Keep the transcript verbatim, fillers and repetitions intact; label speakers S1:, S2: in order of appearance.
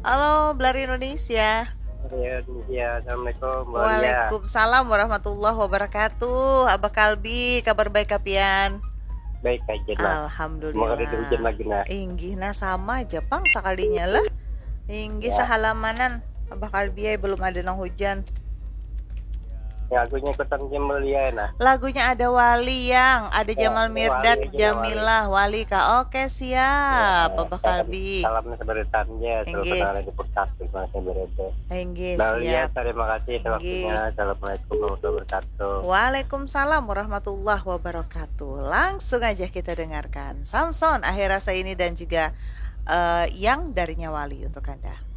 S1: Halo, Blari Indonesia.
S2: Ya, ya, Assalamualaikum, Mbak Lia.
S1: Waalaikumsalam warahmatullahi wabarakatuh. Abah Kalbi, kabar baik kapian?
S2: Baik aja nah. Semoga ada hujan
S1: Alhamdulillah.
S2: lagi nah.
S1: Inggih nah sama aja pang sakalinya lah. Inggih
S2: Ya,
S1: sahalamanan. Abah Kalbi ay belum ada nang hujan.
S2: yang akunya ikutan aja Mbak Lia nah.
S1: Lagunya ada Wali yang, ada
S2: Ya,
S1: Jamal
S2: wali
S1: Mirdad,
S2: aja lah wali.
S1: Jamilah, Wali kak. Oke
S2: Ya,
S1: siap, Abah
S2: kan
S1: Kalbi.
S2: salamnya sebagai tanya, selalu
S1: Inggih,
S2: kenal di Pursatu, masih berada.
S1: inggih
S2: Mbak Lia,
S1: siap.
S2: terima kasih atas waktunya.
S1: Inggih.
S2: Assalamualaikum warahmatullahi wabarakatuh.
S1: Waalaikumsalam warahmatullahi wabarakatuh. Langsung aja kita dengarkan Samson akhir rasa ini dan juga eh, yang darinya Wali untuk Anda.